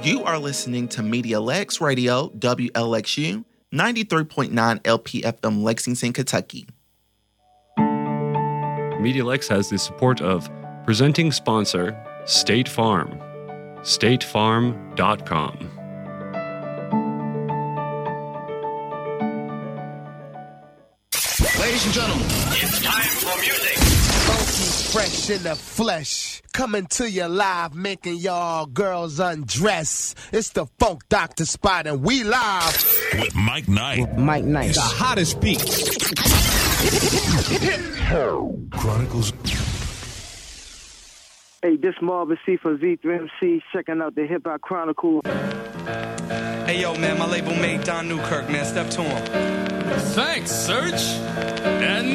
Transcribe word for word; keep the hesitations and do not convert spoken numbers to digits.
You are listening to Media Lex Radio, W L X U, ninety-three point nine L P F M, Lexington, Kentucky. Media Lex has the support of presenting sponsor, State Farm. state farm dot com. Ladies and gentlemen, it's time for music. Funky fresh in the flesh. Coming to you live, making y'all girls undress. It's the Funk Doctor Spot, and we live with Mike Knight. With Mike Knight. The hottest beats. Chronicles. Hey, this Marvin C for Z three M C, checking out the Hip Hop Chronicle. Hey, yo, man, my label mate Don Newkirk, man. Step to him. Thanks, Serge. And